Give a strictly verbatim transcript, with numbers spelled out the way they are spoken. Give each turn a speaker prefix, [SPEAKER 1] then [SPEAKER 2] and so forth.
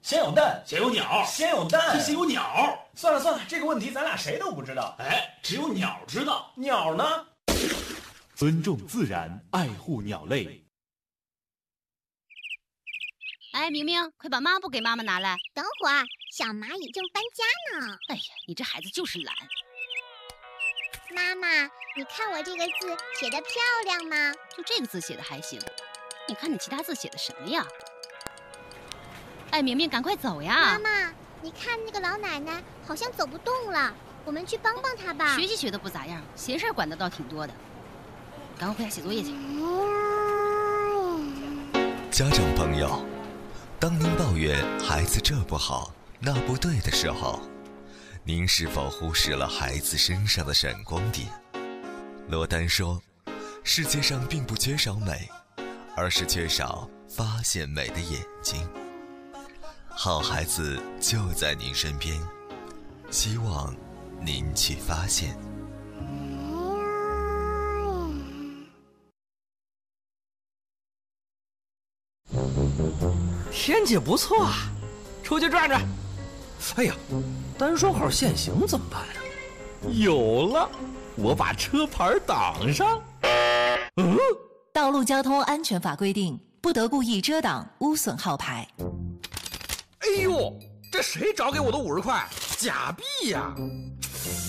[SPEAKER 1] 先有蛋，
[SPEAKER 2] 先有鸟，
[SPEAKER 1] 先有蛋，
[SPEAKER 2] 先有鸟。
[SPEAKER 1] 算了算了，这个问题咱俩谁都不知道。
[SPEAKER 2] 哎，只有鸟知道。
[SPEAKER 1] 鸟呢？
[SPEAKER 3] 尊重自然，爱护鸟类。
[SPEAKER 4] 哎，明明，快把抹布给妈妈拿来。
[SPEAKER 5] 等会儿，小蚂蚁正搬家呢。
[SPEAKER 4] 哎呀，你这孩子就是懒。
[SPEAKER 5] 妈妈，你看我这个字写得漂亮吗？
[SPEAKER 4] 就这个字写的还行。你看你其他字写的什么呀？哎，明明，赶快走呀！
[SPEAKER 5] 妈妈，你看那个老奶奶好像走不动了，我们去帮帮她吧。
[SPEAKER 4] 学习学的不咋样，闲事管的倒挺多的。赶快回家写作业去。
[SPEAKER 6] 家长朋友，当您抱怨孩子这不好那不对的时候，您是否忽视了孩子身上的闪光点？罗丹说，世界上并不缺少美，而是缺少发现美的眼睛。好孩子就在您身边，希望您去发现。
[SPEAKER 7] 天气不错啊，出去转转。哎呀，单双号限行怎么办啊？有了，我把车牌挡上。嗯，
[SPEAKER 8] 道路交通安全法规定，不得故意遮挡、污损号牌。
[SPEAKER 7] 哎呦，这谁找给我的五十块？假币呀！